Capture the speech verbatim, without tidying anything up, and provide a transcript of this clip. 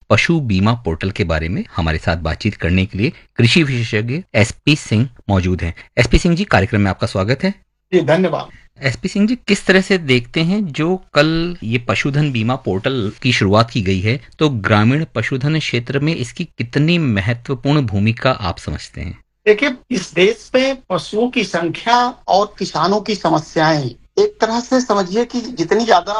पशु बीमा पोर्टल के बारे में हमारे साथ बातचीत करने के लिए कृषि विशेषज्ञ एसपी सिंह मौजूद हैं। एसपी सिंह जी, कार्यक्रम में आपका स्वागत है। जी धन्यवाद। एसपी सिंह जी, किस तरह से देखते हैं जो कल ये पशुधन बीमा पोर्टल की शुरुआत की गई है, तो ग्रामीण पशुधन क्षेत्र में इसकी कितनी महत्वपूर्ण भूमिका आप समझते हैं? देखिए, इस देश में पशुओं की संख्या और किसानों की समस्याएं एक तरह से समझिए कि जितनी ज्यादा